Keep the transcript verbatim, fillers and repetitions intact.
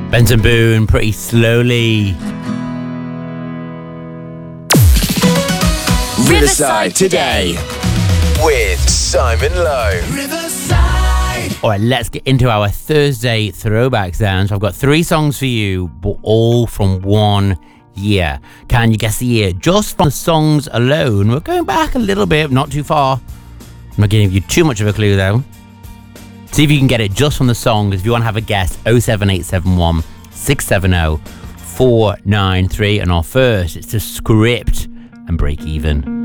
Benson Boone, Pretty Slowly. Riverside Today with Simon Lowe. Riverside. All right, let's get into our Thursday throwback sounds. So I've got three songs for you, but all from one year. Can you guess the year? Just from the songs alone, we're going back a little bit, not too far. I'm not giving you too much of a clue though. See if you can get it just from the songs. If you want to have a guess, oh seven eight seven one, six seven oh, four nine three. And our first, it's the Script and Break Even.